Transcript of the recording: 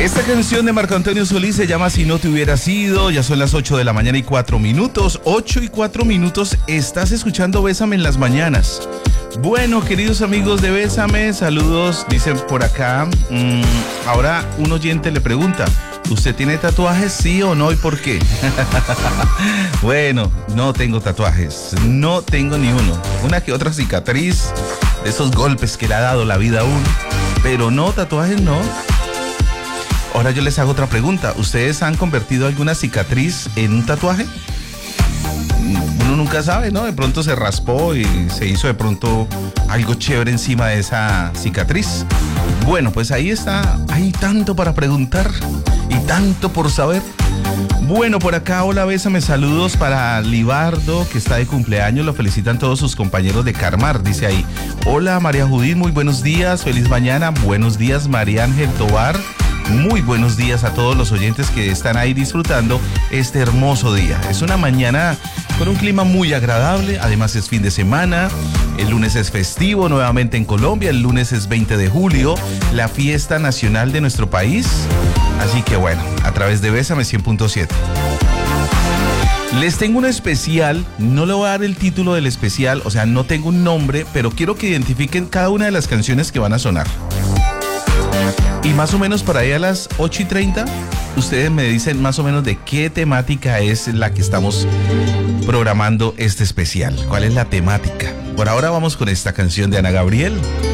Esta canción de Marco Antonio Solís se llama Si no te hubiera sido. Ya son las 8 de la mañana y 4 minutos. 8 y 4 minutos. Estás escuchando Bésame en las mañanas. Bueno, queridos amigos de Bésame, saludos. Dicen por acá. Ahora un oyente le pregunta: ¿usted tiene tatuajes, sí o no, y por qué? Bueno, no tengo tatuajes. No tengo ni uno. Una que otra cicatriz de esos golpes que le ha dado la vida a uno. Pero no, tatuajes no. Ahora yo les hago otra pregunta. ¿Ustedes han convertido alguna cicatriz en un tatuaje? Uno nunca sabe, ¿no? De pronto se raspó y se hizo de pronto algo chévere encima de esa cicatriz. Bueno, pues ahí está. Hay tanto para preguntar y tanto por saber. Bueno, por acá, hola, Bésame, saludos para Libardo, que está de cumpleaños. Lo felicitan todos sus compañeros de Carmar, dice ahí. Hola, María Judith, muy buenos días, feliz mañana. Buenos días, María Ángel Tobar. Muy buenos días a todos los oyentes que están ahí disfrutando este hermoso día. Es una mañana con un clima muy agradable, además es fin de semana, el lunes es festivo nuevamente en Colombia, el lunes es 20 de julio, la fiesta nacional de nuestro país. Así que bueno, a través de Bésame 100.7. Les tengo un especial, no le voy a dar el título del especial, o sea, no tengo un nombre, pero quiero que identifiquen cada una de las canciones que van a sonar. Y más o menos para ahí a las 8:30, ustedes me dicen más o menos de qué temática es la que estamos programando este especial. ¿Cuál es la temática? Por ahora vamos con esta canción de Ana Gabriel.